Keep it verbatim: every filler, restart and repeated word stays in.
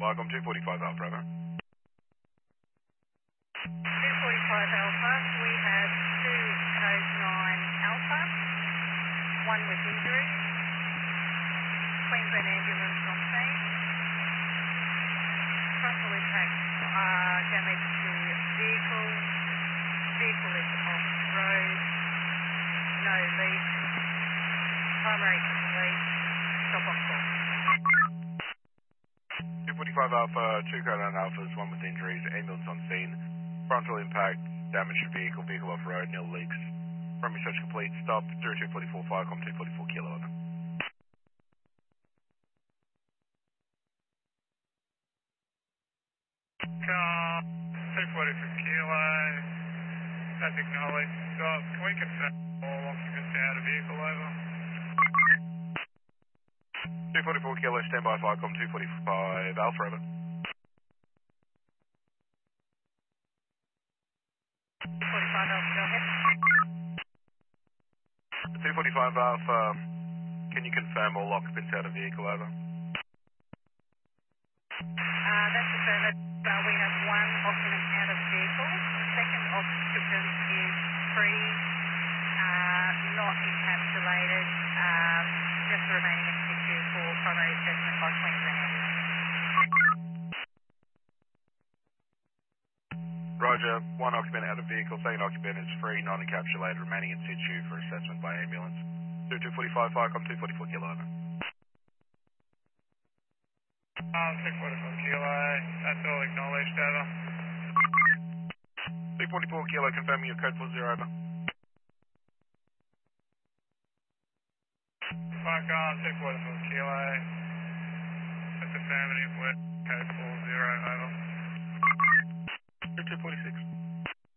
Falcon two forty-five Alpha, over. two forty-five Alpha, we have two code nine Alpha, one with injury, Queensland ambulance on scene, frontal impact uh, damage to vehicle, vehicle is off road, no leak, primary complete, stop on call. two forty-five Alpha, two code nine Alphas, one with injuries, ambulance on scene, frontal impact, damage to vehicle, vehicle off road, nil leaks. Primary search complete, stop, zero two forty-four Falcon two forty-four Kilo, over. Car two forty-four Kilo, that's acknowledged. Stop, can we confirm all occupants out of vehicle, over? two forty-four Kilo, standby Falcon two forty-five Alpha, over. two forty-five Alpha, go ahead. two forty-five Alpha, can you confirm all occupants out of vehicle, over? Uh, that's affirmative. Uh, we have one occupant out of vehicle. The second occupant is free, uh, not encapsulated, um, just remaining in situ for primary assessment by Queensland ambulance. Roger, one occupant out of vehicle, second occupant is free, not encapsulated, remaining in situ for assessment by ambulance. zero two forty-five Falcon two forty-four Kilo, over. Um, two forty-four Kilo, that's all acknowledged, over. two forty-four Kilo, confirming your code four zero, over. Falcon two forty-four Kilo, that's affirmative, we're code four zero, over. two forty-six.